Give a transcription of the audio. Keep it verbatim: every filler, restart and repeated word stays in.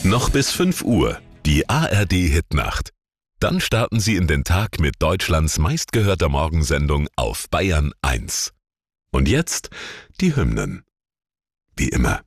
Noch bis fünf Uhr, die A R D-Hitnacht. Dann starten Sie in den Tag mit Deutschlands meistgehörter Morgensendung auf Bayern eins. Und jetzt die Hymnen. Wie immer.